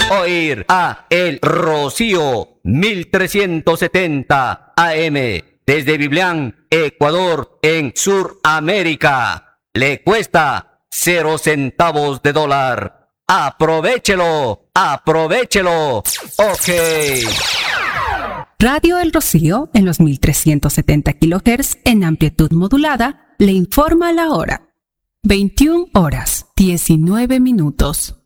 oír a El Rocío 1370 AM desde Biblián, Ecuador, en Suramérica. Le cuesta 0 centavos de dólar. ¡Aprovechelo! ¡Aprovechelo! ¡Ok! Radio El Rocío, en los 1370 kHz en amplitud modulada, le informa la hora. 21 horas, 19 minutos.